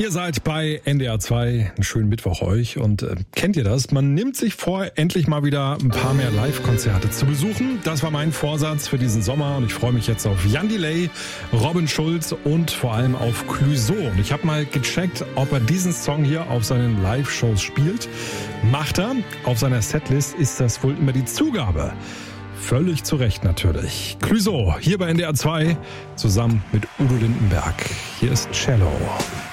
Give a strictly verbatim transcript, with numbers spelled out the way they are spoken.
Ihr seid bei N D R zwei, einen schönen Mittwoch euch und äh, kennt ihr das? Man nimmt sich vor, endlich mal wieder ein paar mehr Live-Konzerte zu besuchen. Das war mein Vorsatz für diesen Sommer und ich freue mich jetzt auf Jan Delay, Robin Schulz und vor allem auf Clouseau. Und ich habe mal gecheckt, ob er diesen Song hier auf seinen Live-Shows spielt. Macht er. Auf seiner Setlist ist das wohl immer die Zugabe. Völlig zu Recht natürlich. Clouseau, hier bei N D R zwei, zusammen mit Udo Lindenberg. Hier ist Cello.